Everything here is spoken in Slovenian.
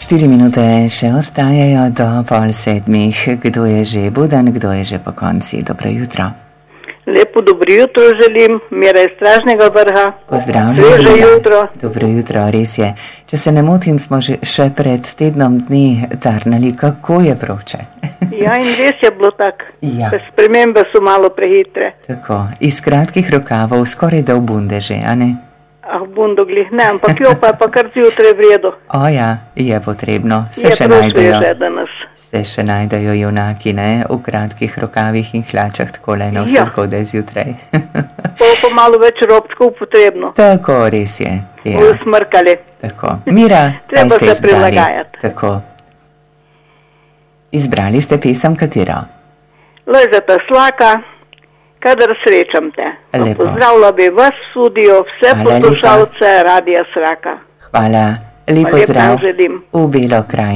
4 minute še ostajajo do 6:30. Kdo je že buden, kdo je že po konci? Dobro jutro. Lepo dobro jutro želim, Mira iz Stražnega Vrha. Pozdravljeni. Sveže jutro. Dobro jutro, res je. Če se ne motim, smo še pred tednom dni tarnali, kako je vroče. Ja, in res je bilo tako. Ja. Spremembe so malo prehitre. Tako, iz kratkih rokavov skoraj da v bundeže, a ne? Ah, bundoglih ne, ampak jo pa je pa kar zjutraj v redu. O ja, je potrebno. Se Je še prav najdejo. sveže danes. Se še najdejo junaki, ne? V kratkih rokavih in hlačah, tako le na vse Ja. zgodaj zjutraj. Pa malo več robčkov potrebno. Tako, res je. Ja. Usmrkali. Tako. Mira, Treba kaj ste se izbrali? prilagajati. Tako. Izbrali ste pesem katero? Lojzeta Slaka, kadar srečam te. Lepo. Pozdravila bi vas v studio, vse Hvala lepa. poslušalce Radija Sraka. Hvala. Lep Pa lep dan pozdrav želim. v Belo krajino.